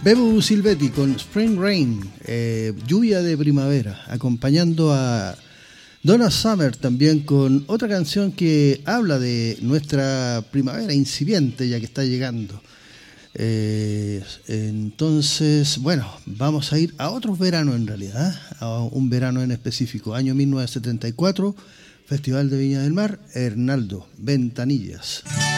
Bebu Silvetti con Spring Rain, lluvia de primavera, acompañando a Donna Summer también con otra canción que habla de nuestra primavera incipiente ya que está llegando. Entonces, bueno, vamos a ir a otros veranos en realidad, a un verano en específico, año 1974, Festival de Viña del Mar, Hernaldo, Ventanillas.